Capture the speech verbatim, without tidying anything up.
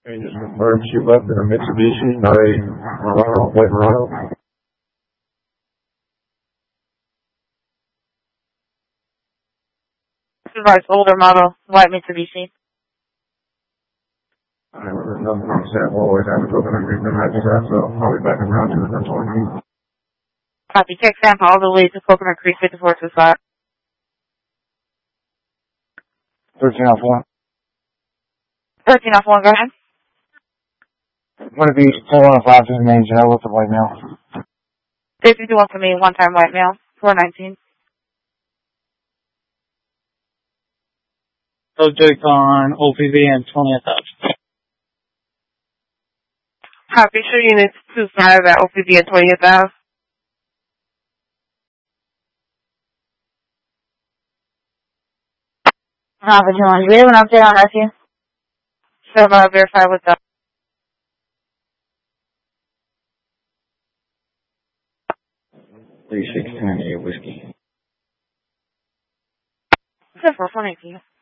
Emergency left in a Mitsubishi, not a Murano, white Murano. Supervised older model, white Mitsubishi. I remember nothing on set. We'll always have a coconut creek in that set, so I'll be back around to the next one. Copy. Check sample all the way to Coconut Creek, fifty-four to spot. thirteen off one. thirteen off one, go ahead. I'm going to be full on a five to the main jail with the white male. Safety do one for me, one time white male, four nineteen. Subject on O P V and twentieth up. Copy. Sure units two five at O P V and twentieth Ave. Alpha two one, do we have an update on rescue? So uh, verify with the three six ten, a whiskey. four nineteen.